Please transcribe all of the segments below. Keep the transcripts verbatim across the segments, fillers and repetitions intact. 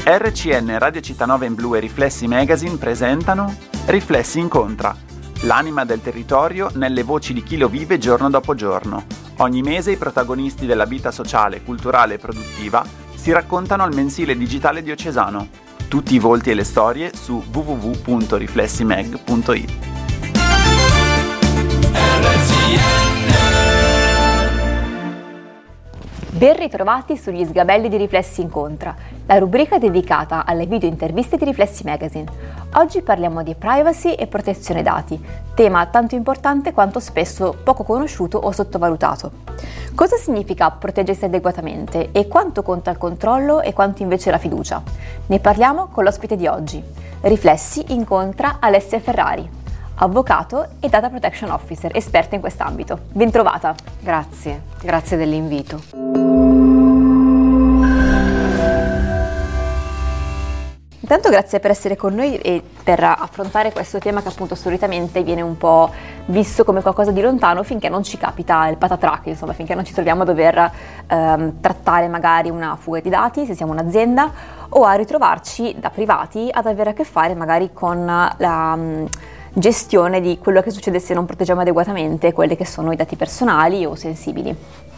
R C N Radio Città Nova in Blu e Riflessi Magazine presentano Riflessi Incontra, l'anima del territorio nelle voci di chi lo vive giorno dopo giorno. Ogni mese i protagonisti della vita sociale, culturale e produttiva si raccontano al mensile digitale diocesano. Tutti i volti e le storie su w w w punto riflessimag punto i t. Ben ritrovati sugli sgabelli di Riflessi Incontra, la rubrica dedicata alle video interviste di Riflessi Magazine. Oggi parliamo di privacy e protezione dati, tema tanto importante quanto spesso poco conosciuto o sottovalutato. Cosa significa proteggersi adeguatamente e quanto conta il controllo e quanto invece la fiducia? Ne parliamo con l'ospite di oggi. Riflessi incontra Alessia Ferrari, avvocato e Data Protection Officer, esperta in quest'ambito. Bentrovata. Grazie, grazie dell'invito. Intanto grazie per essere con noi e per affrontare questo tema che appunto solitamente viene un po' visto come qualcosa di lontano finché non ci capita il patatrack, insomma, finché non ci troviamo a dover ehm, trattare magari una fuga di dati, se siamo un'azienda, o a ritrovarci da privati ad avere a che fare magari con la um, gestione di quello che succede se non proteggiamo adeguatamente quelli che sono i dati personali o sensibili.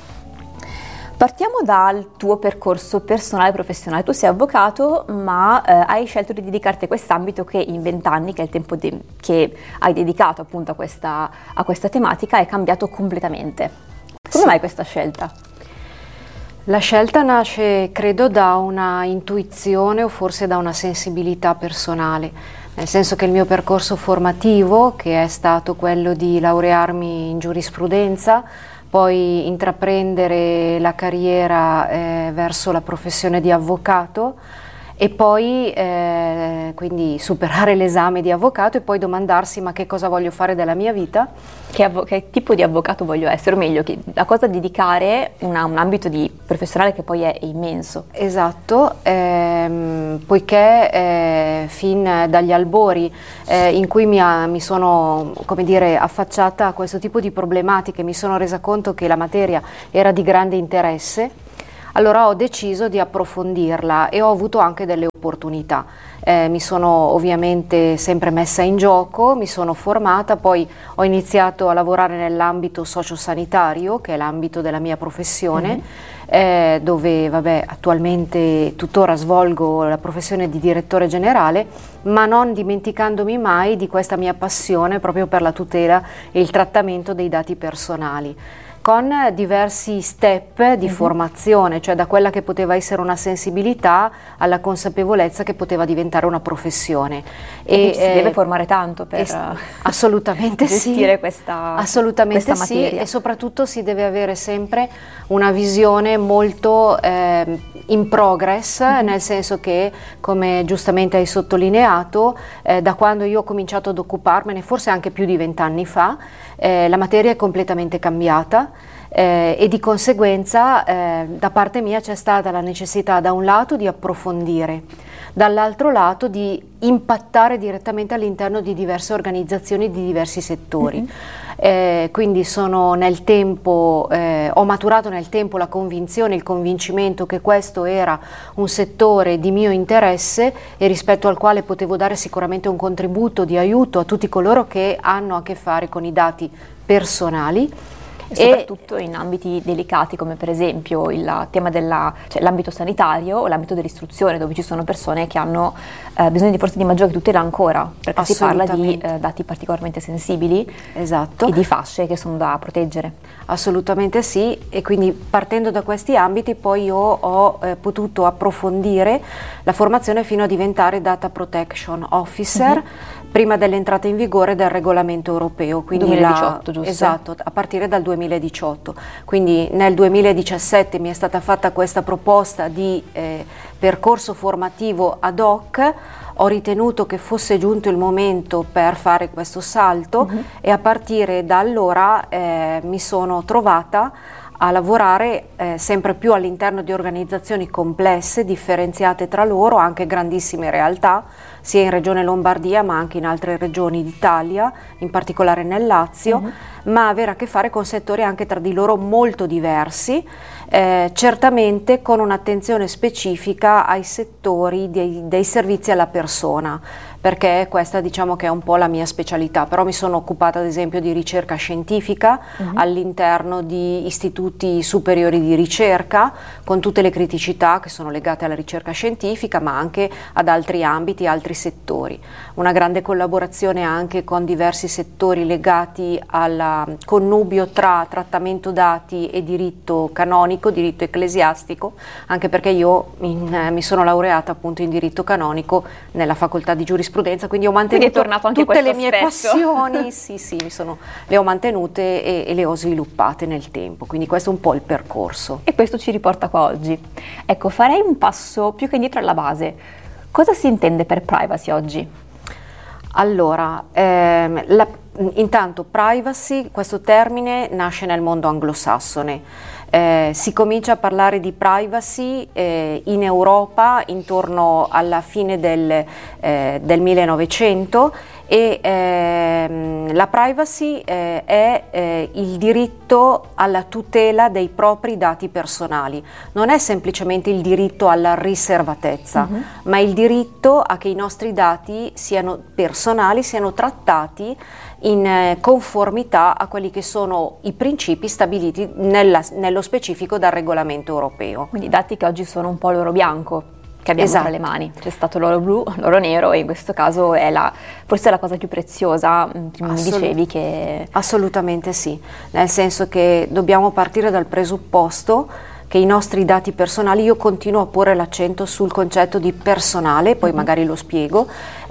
Partiamo dal tuo percorso personale e professionale. Tu sei avvocato, ma eh, hai scelto di dedicarti a quest'ambito che in vent'anni, che è il tempo de- che hai dedicato appunto a questa, a questa tematica, è cambiato completamente. Come Sì. mai questa scelta? La scelta nasce, credo, da una intuizione o forse da una sensibilità personale, nel senso che il mio percorso formativo, che è stato quello di laurearmi in giurisprudenza, poi intraprendere la carriera eh, verso la professione di avvocato e poi eh, quindi superare l'esame di avvocato e poi domandarsi ma che cosa voglio fare della mia vita. Che, avvo- che tipo di avvocato voglio essere, o meglio, che, a cosa dedicare una, un ambito di professionale che poi è, è immenso. Esatto, ehm, poiché eh, fin dagli albori eh, in cui mi, ha, mi sono, come dire, affacciata a questo tipo di problematiche, mi sono resa conto che la materia era di grande interesse, allora ho deciso di approfondirla e ho avuto anche delle opportunità. Eh, mi sono ovviamente sempre messa in gioco, mi sono formata, poi ho iniziato a lavorare nell'ambito sociosanitario, che è l'ambito della mia professione, mm-hmm. eh, dove vabbè, attualmente tuttora svolgo la professione di direttore generale, ma non dimenticandomi mai di questa mia passione proprio per la tutela e il trattamento dei dati personali, con diversi step di mm-hmm. formazione, cioè da quella che poteva essere una sensibilità alla consapevolezza che poteva diventare una professione. E, e si eh, deve formare tanto per es- assolutamente gestire sì, questa, assolutamente questa sì, materia. E soprattutto si deve avere sempre una visione molto eh, in progress, mm-hmm. nel senso che, come giustamente hai sottolineato, eh, da quando io ho cominciato ad occuparmene, forse anche più di vent'anni fa, eh, la materia è completamente cambiata. Eh, e di conseguenza eh, da parte mia c'è stata la necessità da un lato di approfondire, dall'altro lato di impattare direttamente all'interno di diverse organizzazioni di diversi settori. Mm-hmm. Eh, quindi sono nel tempo, eh, ho maturato nel tempo la convinzione, il convincimento che questo era un settore di mio interesse e rispetto al quale potevo dare sicuramente un contributo di aiuto a tutti coloro che hanno a che fare con i dati personali. E soprattutto in ambiti delicati come per esempio il tema della, cioè l'ambito sanitario o l'ambito dell'istruzione, dove ci sono persone che hanno eh, bisogno di forse di maggiore tutela ancora, perché si parla di eh, dati particolarmente sensibili. Esatto. E di fasce che sono da proteggere. Assolutamente sì, e quindi partendo da questi ambiti poi io ho eh, potuto approfondire la formazione fino a diventare Data Protection Officer, mm-hmm. prima dell'entrata in vigore del regolamento europeo, quindi duemiladiciotto, la, giusto? Esatto, a partire dal duemiladiciotto. Quindi nel duemiladiciassette mi è stata fatta questa proposta di eh, percorso formativo ad hoc. Ho ritenuto che fosse giunto il momento per fare questo salto, mm-hmm. e a partire da allora eh, mi sono trovata a lavorare eh, sempre più all'interno di organizzazioni complesse, differenziate tra loro, anche grandissime realtà, sia in Regione Lombardia ma anche in altre regioni d'Italia, in particolare nel Lazio, uh-huh. ma avere a che fare con settori anche tra di loro molto diversi, eh, certamente con un'attenzione specifica ai settori dei, dei servizi alla persona, perché questa diciamo che è un po' la mia specialità, però mi sono occupata ad esempio di ricerca scientifica uh-huh. all'interno di istituti superiori di ricerca, con tutte le criticità che sono legate alla ricerca scientifica, ma anche ad altri ambiti, altri settori. Una grande collaborazione anche con diversi settori legati al connubio tra trattamento dati e diritto canonico, diritto ecclesiastico, anche perché io in, eh, mi sono laureata appunto in diritto canonico nella facoltà di giurisprudenza, quindi ho mantenuto anche tutte le mie aspetto. passioni, sì sì, mi sono, le ho mantenute e, e le ho sviluppate nel tempo, quindi questo è un po' il percorso. E questo ci riporta qua oggi. Ecco, farei un passo più che indietro alla base. Cosa si intende per privacy oggi? Allora, ehm, la, intanto privacy, questo termine nasce nel mondo anglosassone. Eh, si comincia a parlare di privacy eh, in Europa intorno alla fine del, eh, del millenovecento e ehm, la privacy eh, è eh, il diritto alla tutela dei propri dati personali. Non è semplicemente il diritto alla riservatezza, uh-huh. ma il diritto a che i nostri dati siano personali, siano trattati in conformità a quelli che sono i principi stabiliti nella, nello specifico dal regolamento europeo. Quindi dati che oggi sono un po' l'oro bianco che abbiamo esatto. tra le mani. C'è stato l'oro blu, l'oro nero e in questo caso è la, forse è la cosa più preziosa, mi Assolut- dicevi che... Assolutamente sì, nel senso che dobbiamo partire dal presupposto che i nostri dati personali, io continuo a porre l'accento sul concetto di personale, poi mm-hmm. magari lo spiego,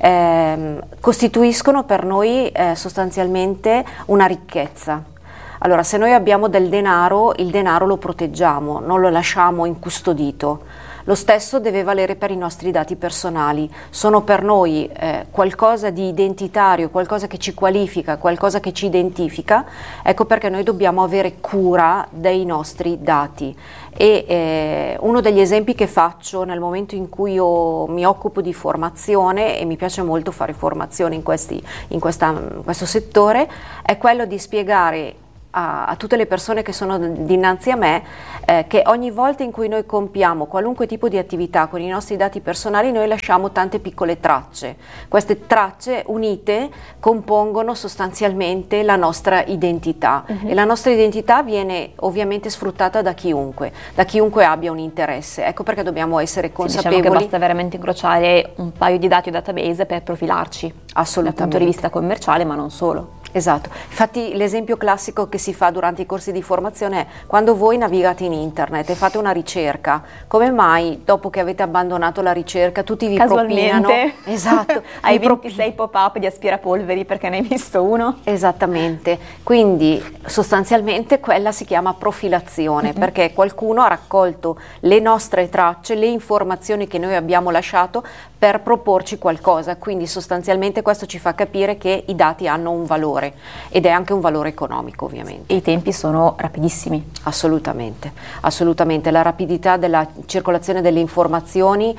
ehm, costituiscono per noi eh, sostanzialmente una ricchezza. Allora, se noi abbiamo del denaro, il denaro lo proteggiamo, non lo lasciamo incustodito. Lo stesso deve valere per i nostri dati personali, sono per noi eh, qualcosa di identitario, qualcosa che ci qualifica, qualcosa che ci identifica, ecco perché noi dobbiamo avere cura dei nostri dati. E eh, uno degli esempi che faccio nel momento in cui io mi occupo di formazione, e mi piace molto fare formazione in, questi, in, questa, in questo settore, è quello di spiegare A, a tutte le persone che sono dinanzi a me eh, che ogni volta in cui noi compiamo qualunque tipo di attività con i nostri dati personali noi lasciamo tante piccole tracce. Queste tracce unite compongono sostanzialmente la nostra identità uh-huh. e la nostra identità viene ovviamente sfruttata da chiunque, da chiunque abbia un interesse. Ecco perché dobbiamo essere consapevoli. Sì, diciamo che basta veramente incrociare un paio di dati o database per profilarci. Assolutamente. Dal punto di vista commerciale, ma non solo. Esatto, infatti l'esempio classico che si fa durante i corsi di formazione è quando voi navigate in internet e fate una ricerca, come mai dopo che avete abbandonato la ricerca tutti vi propinano? Esatto, hai ventisei pop-up di aspirapolveri perché ne hai visto uno? Esattamente, quindi sostanzialmente quella si chiama profilazione mm-hmm. perché qualcuno ha raccolto le nostre tracce, le informazioni che noi abbiamo lasciato per proporci qualcosa, quindi sostanzialmente questo ci fa capire che i dati hanno un valore ed è anche un valore economico ovviamente. E i tempi sono rapidissimi. Assolutamente, assolutamente. La rapidità della circolazione delle informazioni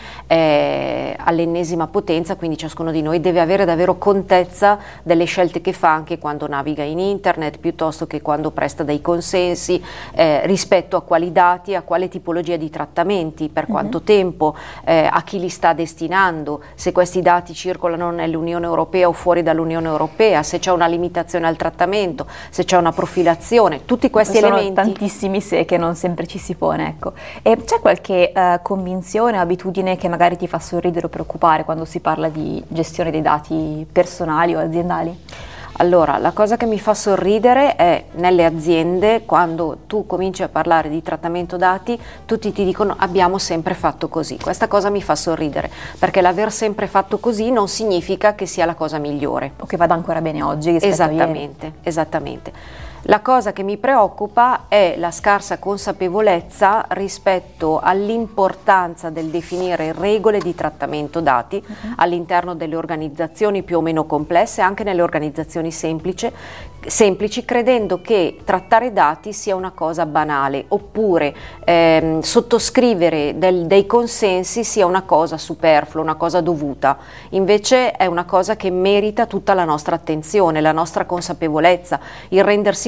è all'ennesima potenza, quindi ciascuno di noi deve avere davvero contezza delle scelte che fa anche quando naviga in internet, piuttosto che quando presta dei consensi, eh, rispetto a quali dati, a quale tipologia di trattamenti, per quanto mm-hmm. tempo, eh, a chi li sta destinando, se questi dati circolano nell'Unione Europea o fuori dall'Unione Europea, se c'è una limitazione al trattamento, se c'è una profilazione, tutti questi sono elementi. Tantissimi se che non sempre ci si pone, ecco. E c'è qualche uh, convinzione o abitudine che magari ti fa sorridere o preoccupare quando si parla di gestione dei dati personali o aziendali? Allora, la cosa che mi fa sorridere è nelle aziende, quando tu cominci a parlare di trattamento dati, tutti ti dicono abbiamo sempre fatto così. Questa cosa mi fa sorridere, perché l'aver sempre fatto così non significa che sia la cosa migliore. O che vada ancora bene oggi rispetto Esattamente, a ieri. Esattamente. La cosa che mi preoccupa è la scarsa consapevolezza rispetto all'importanza del definire regole di trattamento dati uh-huh. all'interno delle organizzazioni più o meno complesse, anche nelle organizzazioni semplici, semplici credendo che trattare dati sia una cosa banale, oppure ehm, sottoscrivere del, dei consensi sia una cosa superflua, una cosa dovuta. Invece è una cosa che merita tutta la nostra attenzione, la nostra consapevolezza, il rendersi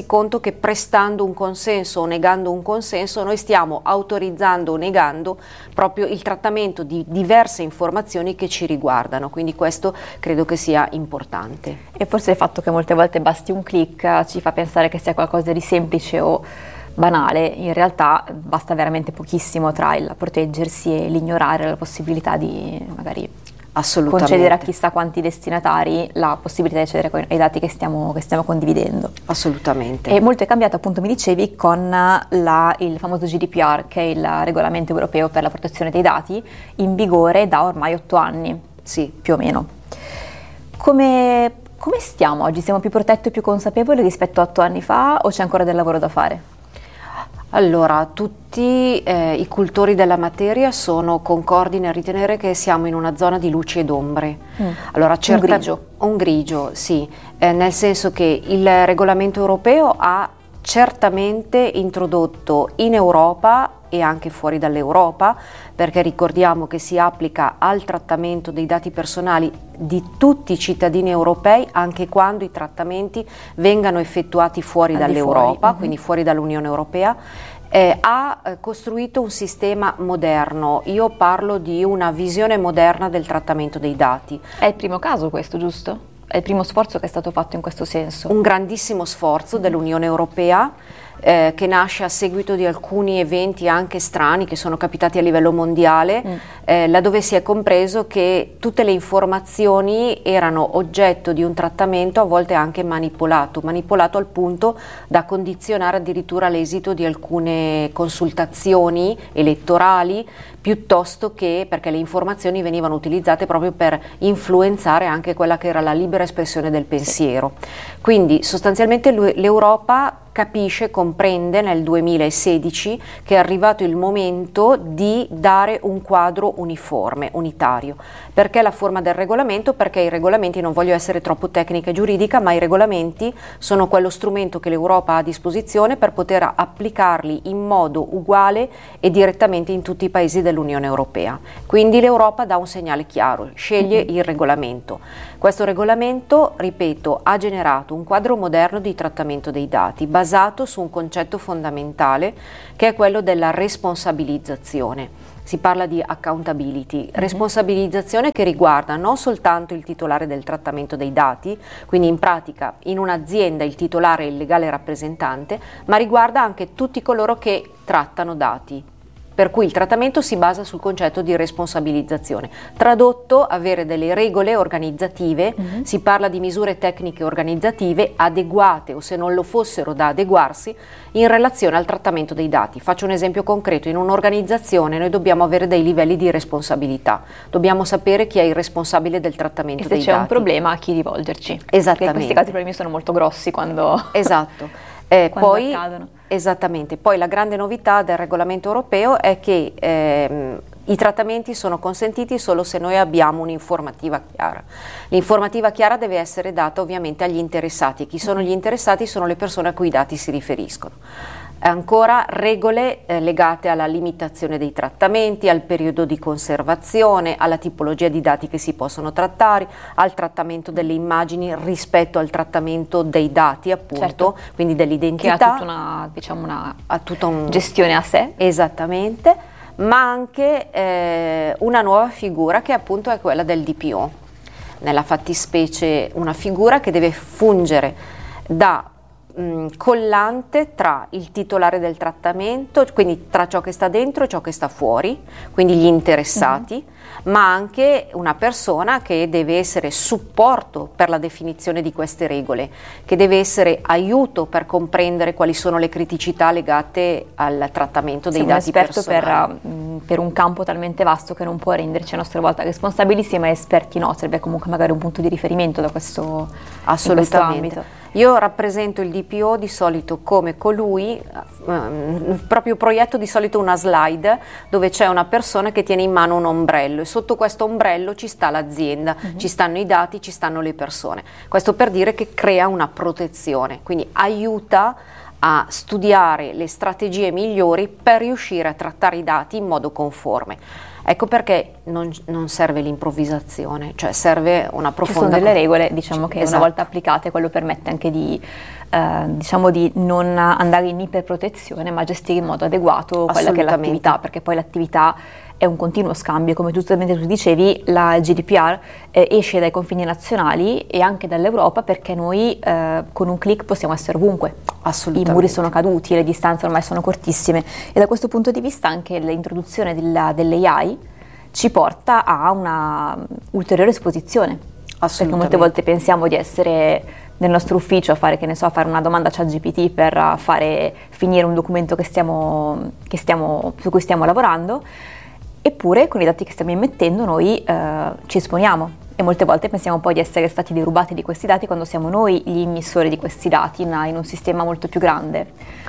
rendersi conto che prestando un consenso o negando un consenso noi stiamo autorizzando o negando proprio il trattamento di diverse informazioni che ci riguardano, quindi questo credo che sia importante. E forse il fatto che molte volte basti un click ci fa pensare che sia qualcosa di semplice o banale, in realtà basta veramente pochissimo tra il proteggersi e l'ignorare la possibilità di magari concedere a chissà quanti destinatari la possibilità di accedere ai dati che stiamo, che stiamo condividendo. Assolutamente. E molto è cambiato, appunto mi dicevi, con la, il famoso G D P R, che è il regolamento europeo per la protezione dei dati, in vigore da ormai otto anni, sì, più o meno. Come, come stiamo oggi? Siamo più protetti e più consapevoli rispetto a otto anni fa o c'è ancora del lavoro da fare? Allora, tutti eh, i cultori della materia sono concordi nel ritenere che siamo in una zona di luci ed ombre. Mm. Allora, certa, un grigio. Un grigio, sì, eh, nel senso che il regolamento europeo ha certamente introdotto in Europa e anche fuori dall'Europa, perché ricordiamo che si applica al trattamento dei dati personali di tutti i cittadini europei anche quando i trattamenti vengano effettuati fuori al dall'Europa, fuori. quindi fuori dall'Unione Europea. Eh, ha eh, costruito un sistema moderno. Io parlo di una visione moderna del trattamento dei dati. È il primo caso questo, giusto? È il primo sforzo che è stato fatto in questo senso. Un grandissimo sforzo dell'Unione Europea eh, che nasce a seguito di alcuni eventi anche strani che sono capitati a livello mondiale, mm. eh, laddove si è compreso che tutte le informazioni erano oggetto di un trattamento a volte anche manipolato, manipolato al punto da condizionare addirittura l'esito di alcune consultazioni elettorali, piuttosto che perché le informazioni venivano utilizzate proprio per influenzare anche quella che era la libera espressione del pensiero. Sì. Quindi sostanzialmente l'Europa capisce, comprende nel duemilasedici che è arrivato il momento di dare un quadro uniforme, unitario. Perché la forma del regolamento? Perché i regolamenti, non voglio essere troppo tecnica e giuridica, ma i regolamenti sono quello strumento che l'Europa ha a disposizione per poter applicarli in modo uguale e direttamente in tutti i paesi dell'Unione Europea. Quindi l'Europa dà un segnale chiaro, sceglie mm-hmm. il regolamento. Questo regolamento, ripeto, ha generato un quadro moderno di trattamento dei dati basato su un concetto fondamentale che è quello della responsabilizzazione. Si parla di accountability, mm-hmm. responsabilizzazione che riguarda non soltanto il titolare del trattamento dei dati, quindi in pratica in un'azienda il titolare è il legale rappresentante, ma riguarda anche tutti coloro che trattano dati. Per cui il trattamento si basa sul concetto di responsabilizzazione. Tradotto, avere delle regole organizzative, mm-hmm. si parla di misure tecniche organizzative adeguate o se non lo fossero da adeguarsi in relazione al trattamento dei dati. Faccio un esempio concreto: in un'organizzazione noi dobbiamo avere dei livelli di responsabilità, dobbiamo sapere chi è il responsabile del trattamento dei dati. E se c'è un problema a chi rivolgerci. Esattamente. Perché in questi casi i problemi sono molto grossi quando, esatto. Eh, quando poi, accadono. Esattamente, poi la grande novità del regolamento europeo è che ehm, i trattamenti sono consentiti solo se noi abbiamo un'informativa chiara. L'informativa chiara deve essere data ovviamente agli interessati. Chi sono gli interessati? Sono le persone a cui i dati si riferiscono. Ancora regole eh, legate alla limitazione dei trattamenti, al periodo di conservazione, alla tipologia di dati che si possono trattare, al trattamento delle immagini rispetto al trattamento dei dati, appunto, certo. Quindi dell'identità. Che ha tutta una, diciamo una ha tutta un, gestione a sé. Esattamente, ma anche eh, una nuova figura che appunto è quella del D P O. Nella fattispecie una figura che deve fungere da collante tra il titolare del trattamento, quindi tra ciò che sta dentro e ciò che sta fuori, quindi gli interessati, mm-hmm. ma anche una persona che deve essere supporto per la definizione di queste regole, che deve essere aiuto per comprendere quali sono le criticità legate al trattamento dei Siamo dati personali. Per, per un campo talmente vasto che non può renderci a nostra volta responsabilissimi, ma esperti no, serve comunque magari un punto di riferimento da questo, assolutamente. Io rappresento il D P O di solito come colui, eh, proprio proietto di solito una slide dove c'è una persona che tiene in mano un ombrello e sotto questo ombrello ci sta l'azienda, uh-huh. ci stanno i dati, ci stanno le persone. Questo per dire che crea una protezione, quindi aiuta a studiare le strategie migliori per riuscire a trattare i dati in modo conforme. Ecco perché non, non serve l'improvvisazione, cioè serve una profonda... Ci sono delle regole, diciamo, che esatto. una volta applicate quello permette anche di, eh, diciamo, di non andare in iperprotezione, ma gestire in modo adeguato quella che è l'attività, perché poi l'attività è un continuo scambio, come giustamente tu dicevi. La G D P R eh, esce dai confini nazionali e anche dall'Europa, perché noi eh, con un click possiamo essere ovunque. Assolutamente. I muri sono caduti, le distanze ormai sono cortissime, e da questo punto di vista anche l'introduzione della, dell'A I ci porta a una ulteriore esposizione, perché molte volte pensiamo di essere nel nostro ufficio a fare, che ne so, a fare una domanda a ChatGPT per fare finire un documento che stiamo, che stiamo, su cui stiamo lavorando. Eppure con i dati che stiamo immettendo noi eh, ci esponiamo, e molte volte pensiamo poi di essere stati derubati di questi dati, quando siamo noi gli imissori di questi dati in, in un sistema molto più grande.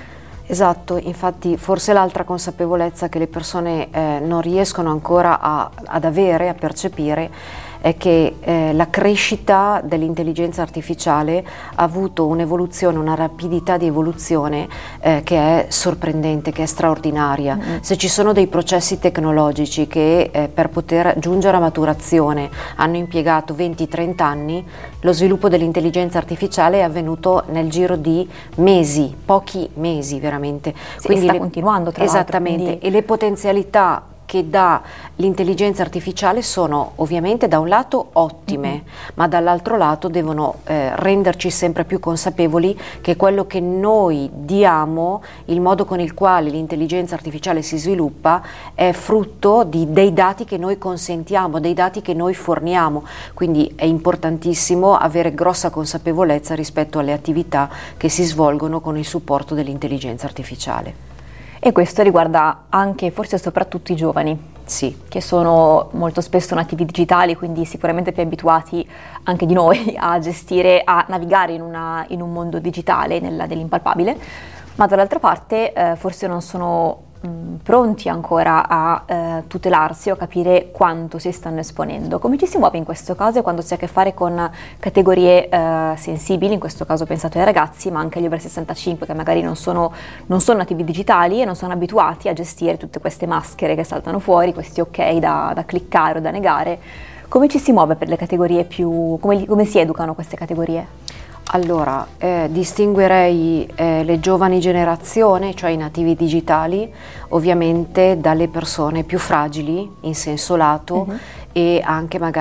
Esatto, infatti forse l'altra consapevolezza che le persone eh, non riescono ancora a, ad avere, a percepire, è che eh, la crescita dell'intelligenza artificiale ha avuto un'evoluzione, una rapidità di evoluzione eh, che è sorprendente, che è straordinaria. Mm-hmm. Se ci sono dei processi tecnologici che eh, per poter giungere a maturazione hanno impiegato venti trenta anni, lo sviluppo dell'intelligenza artificiale è avvenuto nel giro di mesi, pochi mesi veramente. Sì, quindi sta le, continuando tra l'altro. Esattamente, quindi... e le potenzialità che dà l'intelligenza artificiale sono ovviamente da un lato ottime, mm-hmm. ma dall'altro lato devono eh, renderci sempre più consapevoli che quello che noi diamo, il modo con il quale l'intelligenza artificiale si sviluppa, è frutto di, dei dati che noi consentiamo, dei dati che noi forniamo. Quindi è importantissimo avere grossa consapevolezza rispetto alle attività che si svolgono con il supporto dell'intelligenza artificiale. E questo riguarda anche, forse soprattutto, i giovani, sì, che sono molto spesso nativi digitali, quindi sicuramente più abituati anche di noi a gestire, a navigare in, una, in un mondo digitale, nella, dell'impalpabile, ma dall'altra parte eh, forse non sono mh, pronti ancora a eh, tutelarsi o a capire quanto si stanno esponendo. Come ci si muove in questo caso quando si ha a che fare con categorie eh, sensibili, in questo caso pensato ai ragazzi, ma anche agli over sessantacinque, che magari non sono, non sono nativi digitali e non sono abituati a gestire tutte queste maschere che saltano fuori, questi ok da, da cliccare o da negare. Come ci si muove per le categorie più... come, come si educano queste categorie? Allora, eh, distinguerei eh, le giovani generazioni, cioè i nativi digitali, ovviamente dalle persone più fragili in senso lato, uh-huh. e anche magari